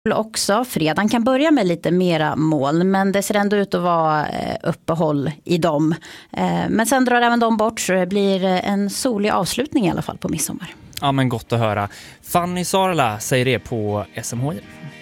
också. Fredagen kan börja med lite mera moln, men det ser ändå ut att vara uppehåll i dem. Men sen drar även de bort, så det blir en solig avslutning i alla fall på midsommar. Ja, men gott att höra. Fanny Sarala säger det på SMHI.